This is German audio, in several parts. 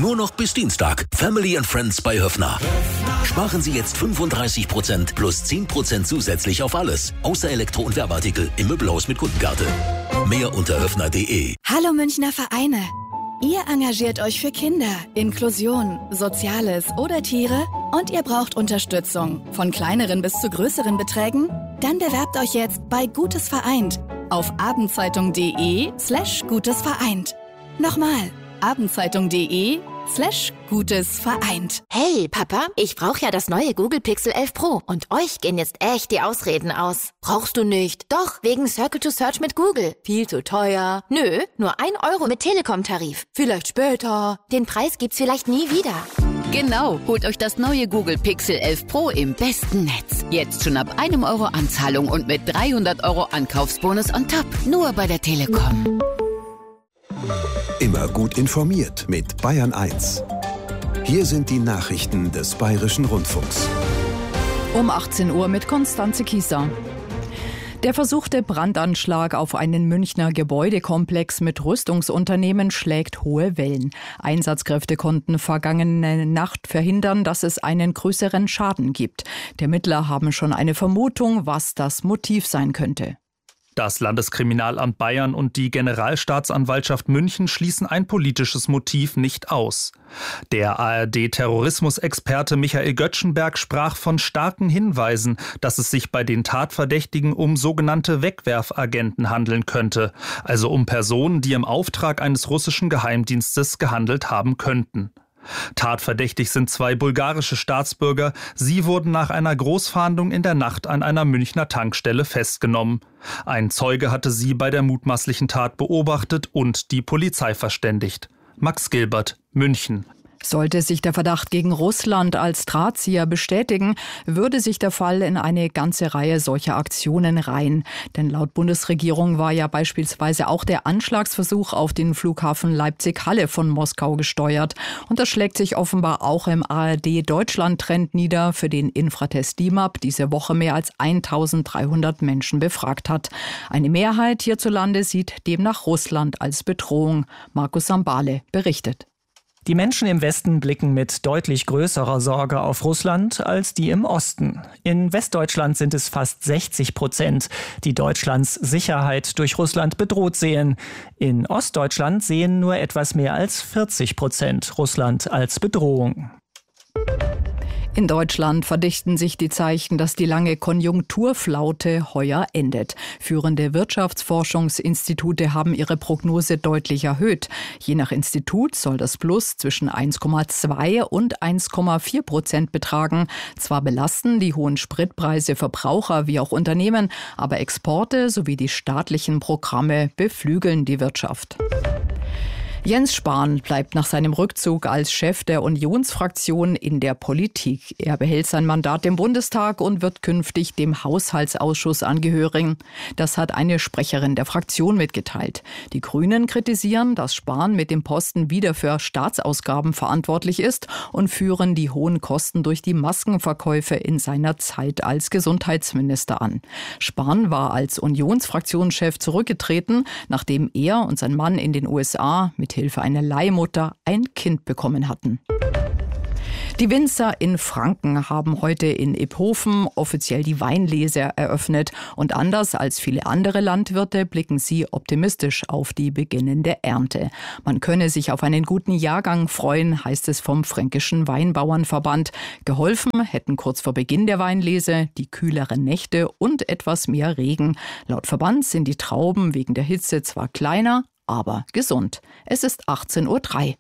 Nur noch bis Dienstag. Family and Friends bei Höffner. Sparen Sie jetzt 35% plus 10% zusätzlich auf alles. Außer Elektro- und Werbeartikel im Möbelhaus mit Kundenkarte. Mehr unter höffner.de. Hallo Münchner Vereine. Ihr engagiert euch für Kinder, Inklusion, Soziales oder Tiere und ihr braucht Unterstützung, von kleineren bis zu größeren Beträgen? Dann bewerbt euch jetzt bei Gutes Vereint auf abendzeitung.de/Gutes Vereint. Nochmal, abendzeitung.de/Gutes Vereint. Hey Papa, ich brauche ja das neue Google Pixel 11 Pro und euch gehen jetzt echt die Ausreden aus. Brauchst du nicht? Doch, wegen Circle to Search mit Google. Viel zu teuer. Nö, nur 1 Euro mit Telekom-Tarif. Vielleicht später. Den Preis gibt's vielleicht nie wieder. Genau, holt euch das neue Google Pixel 11 Pro im besten Netz. Jetzt schon ab 1 Euro Anzahlung und mit 300 Euro Ankaufsbonus on top. Nur bei der Telekom. Immer gut informiert mit Bayern 1. Hier sind die Nachrichten des Bayerischen Rundfunks. Um 18 Uhr mit Konstanze Kieser. Der versuchte Brandanschlag auf einen Münchner Gebäudekomplex mit Rüstungsunternehmen schlägt hohe Wellen. Einsatzkräfte konnten vergangene Nacht verhindern, dass es einen größeren Schaden gibt. Die Ermittler haben schon eine Vermutung, was das Motiv sein könnte. Das Landeskriminalamt Bayern und die Generalstaatsanwaltschaft München schließen ein politisches Motiv nicht aus. Der ARD-Terrorismusexperte Michael Göttschenberg sprach von starken Hinweisen, dass es sich bei den Tatverdächtigen um sogenannte Wegwerfagenten handeln könnte, also um Personen, die im Auftrag eines russischen Geheimdienstes gehandelt haben könnten. Tatverdächtig sind 2 bulgarische Staatsbürger. Sie wurden nach einer Großfahndung in der Nacht an einer Münchner Tankstelle festgenommen. Ein Zeuge hatte sie bei der mutmaßlichen Tat beobachtet und die Polizei verständigt. Max Gilbert, München. Sollte sich der Verdacht gegen Russland als Drahtzieher bestätigen, würde sich der Fall in eine ganze Reihe solcher Aktionen reihen. Denn laut Bundesregierung war ja beispielsweise auch der Anschlagsversuch auf den Flughafen Leipzig-Halle von Moskau gesteuert. Und das schlägt sich offenbar auch im ARD-Deutschland-Trend nieder, für den Infratest DIMAP diese Woche mehr als 1300 Menschen befragt hat. Eine Mehrheit hierzulande sieht demnach Russland als Bedrohung. Markus Sambale berichtet. Die Menschen im Westen blicken mit deutlich größerer Sorge auf Russland als die im Osten. In Westdeutschland sind es fast 60%, die Deutschlands Sicherheit durch Russland bedroht sehen. In Ostdeutschland sehen nur etwas mehr als 40% Russland als Bedrohung. In Deutschland verdichten sich die Zeichen, dass die lange Konjunkturflaute heuer endet. Führende Wirtschaftsforschungsinstitute haben ihre Prognose deutlich erhöht. Je nach Institut soll das Plus zwischen 1,2 und 1,4% betragen. Zwar belasten die hohen Spritpreise Verbraucher wie auch Unternehmen, aber Exporte sowie die staatlichen Programme beflügeln die Wirtschaft. Jens Spahn bleibt nach seinem Rückzug als Chef der Unionsfraktion in der Politik. Er behält sein Mandat im Bundestag und wird künftig dem Haushaltsausschuss angehören. Das hat eine Sprecherin der Fraktion mitgeteilt. Die Grünen kritisieren, dass Spahn mit dem Posten wieder für Staatsausgaben verantwortlich ist und führen die hohen Kosten durch die Maskenverkäufe in seiner Zeit als Gesundheitsminister an. Spahn war als Unionsfraktionschef zurückgetreten, nachdem er und sein Mann in den USA mit Hilfe einer Leihmutter ein Kind bekommen hatten. Die Winzer in Franken haben heute in Iphofen offiziell die Weinlese eröffnet. Und anders als viele andere Landwirte blicken sie optimistisch auf die beginnende Ernte. Man könne sich auf einen guten Jahrgang freuen, heißt es vom Fränkischen Weinbauernverband. Geholfen hätten kurz vor Beginn der Weinlese die kühleren Nächte und etwas mehr Regen. Laut Verband sind die Trauben wegen der Hitze zwar kleiner, aber gesund. Es ist 18:03 Uhr.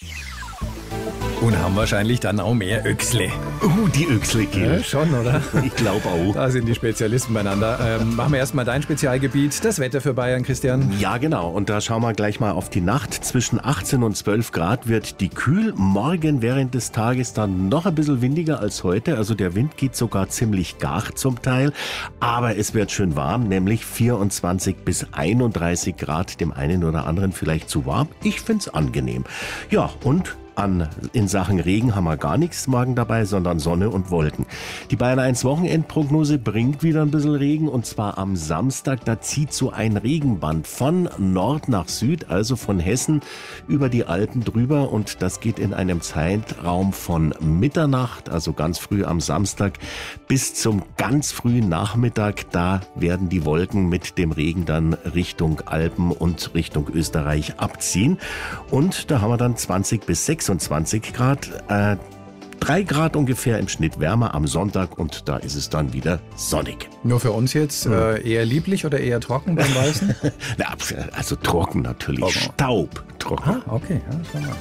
Und haben wahrscheinlich dann auch mehr Öchsle. Die Öchsle, gell? Ja, schon, oder? Ich glaube auch. Da sind die Spezialisten beieinander. Machen wir erstmal dein Spezialgebiet, das Wetter für Bayern, Christian. Ja, genau. Und da schauen wir gleich mal auf die Nacht. Zwischen 18 und 12 Grad wird die kühl. Morgen während des Tages dann noch ein bisschen windiger als heute. Also der Wind geht sogar ziemlich gar zum Teil. Aber es wird schön warm, nämlich 24 bis 31 Grad. Dem einen oder anderen vielleicht zu warm. Ich find's angenehm. Ja, und In Sachen Regen haben wir gar nichts morgen dabei, sondern Sonne und Wolken. Die Bayern 1 Wochenendprognose bringt wieder ein bisschen Regen und zwar am Samstag. Da zieht so ein Regenband von Nord nach Süd, also von Hessen über die Alpen drüber und das geht in einem Zeitraum von Mitternacht, also ganz früh am Samstag, bis zum ganz frühen Nachmittag. Da werden die Wolken mit dem Regen dann Richtung Alpen und Richtung Österreich abziehen und da haben wir dann 20 bis 26 Grad, 3 Grad ungefähr im Schnitt wärmer am Sonntag und da ist es dann wieder sonnig. Nur für uns jetzt eher lieblich oder eher trocken beim Weißen? Na, also trocken natürlich, staubtrocken. Okay, ja, schau mal.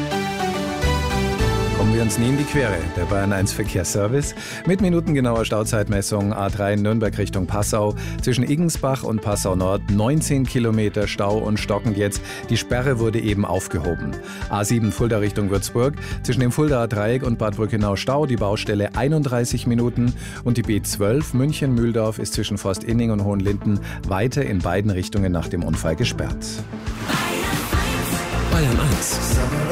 Kommen wir uns nie in die Quere. Der Bayern 1 Verkehrsservice mit minutengenauer Stauzeitmessung A3 Nürnberg Richtung Passau. Zwischen Iggensbach und Passau Nord 19 Kilometer Stau und stockend jetzt. Die Sperre wurde eben aufgehoben. A7 Fulda Richtung Würzburg. Zwischen dem Fuldaer Dreieck und Bad Brückenau Stau. Die Baustelle 31 Minuten. Und die B12 München-Mühldorf ist zwischen Forstinning und Hohenlinden weiter in beiden Richtungen nach dem Unfall gesperrt. Bayern 1.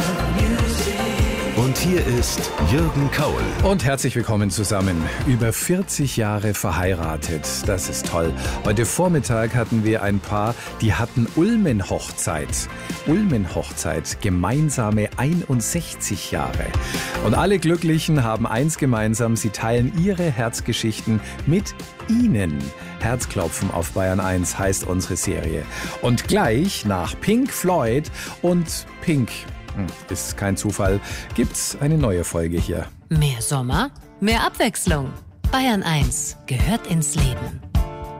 Und hier ist Jürgen Kaul. Und herzlich willkommen zusammen. Über 40 Jahre verheiratet. Das ist toll. Heute Vormittag hatten wir ein Paar, die hatten Ulmenhochzeit. Ulmenhochzeit, gemeinsame 61 Jahre. Und alle Glücklichen haben eins gemeinsam, sie teilen ihre Herzgeschichten mit Ihnen. Herzklopfen auf Bayern 1 heißt unsere Serie. Und gleich nach Pink Floyd und Pink, ist kein Zufall, gibt's eine neue Folge hier. Mehr Sommer, mehr Abwechslung. Bayern 1 gehört ins Leben.